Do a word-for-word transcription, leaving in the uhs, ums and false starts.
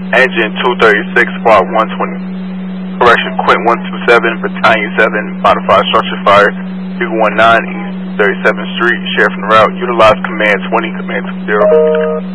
Engine two thirty-six, Squad one twenty. Correction, Quint one two seven, Battalion seven, Modified Structure Fire, Eagle one nine, East thirty-seventh Street, Sheriff en route. Utilize Command twenty, Command two zero.